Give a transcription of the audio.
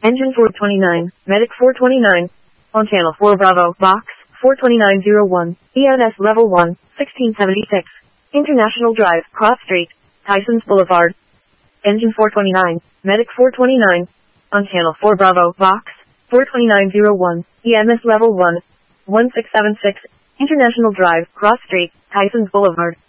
Engine 429, Medic 429. On Channel 4 Bravo, Box 42901, EMS Level 1, 1676. International Drive, Cross Street, Tysons Boulevard. Engine 429, Medic 429. On Channel 4 Bravo, Box 42901, EMS Level 1, 1676. International Drive, Cross Street, Tysons Boulevard.